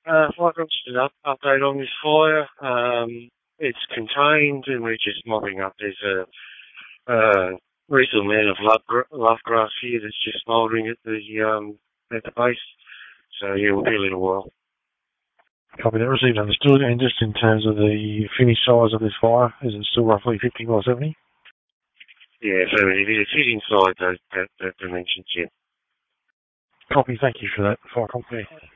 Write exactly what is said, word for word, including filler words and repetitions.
Uh, fire drops an up, update on this fire. Um, it's contained and we're just mopping up. There's a uh, reasonable amount of love, gra- love grass here that's just smouldering at the um, at the base. So yeah, we'll be a little while. Copy that, received, understood. And just in terms of the finished size of this fire, is it still roughly fifty by seventy? Yeah, so it is fit inside those that, that dimensions, yeah. Copy, thank you for that. Fire company.